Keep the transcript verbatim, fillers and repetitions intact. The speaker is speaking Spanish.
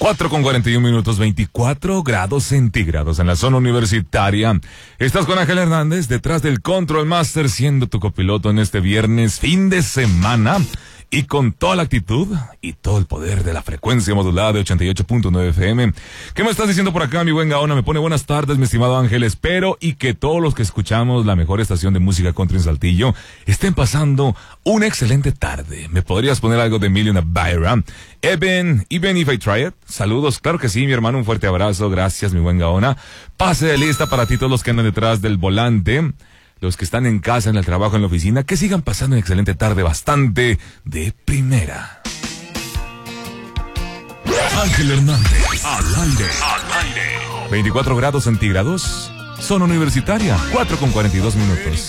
cuatro con cuarenta y un minutos, veinticuatro grados centígrados en la zona universitaria. Estás con Ángel Hernández, detrás del Control Master, siendo tu copiloto en este viernes, fin de semana. Y con toda la actitud y todo el poder de la frecuencia modulada de ochenta y ocho punto nueve F M. ¿Qué me estás diciendo por acá, mi buen Gaona? Me pone buenas tardes, mi estimado Ángel. Espero y que todos los que escuchamos la mejor estación de música country en Saltillo estén pasando una excelente tarde. ¿Me podrías poner algo de Million Byra? Even, even if I try it. Saludos, claro que sí, mi hermano, un fuerte abrazo. Gracias, mi buen Gaona. Pase de lista para ti todos los que andan detrás del volante. Los que están en casa, en el trabajo, en la oficina, que sigan pasando una excelente tarde bastante de primera. Ángel Hernández, al aire, al aire. veinticuatro grados centígrados, zona universitaria, cuatro con cuarenta y dos minutos.